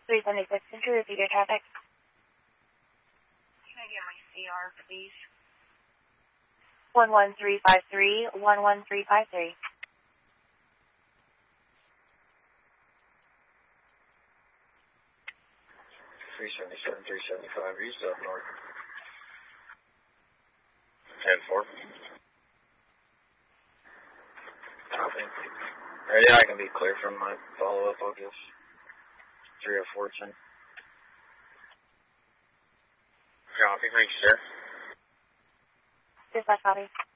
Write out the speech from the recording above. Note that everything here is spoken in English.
376 Century, repeat your traffic. Can I get my CR, please? 11353, 11353. 377, 375, east up north. 10-4. Copy. Alright, yeah, I can be clear from my follow-up, I'll give 304, 10. Copy, thanks, sir. Dispatch copy.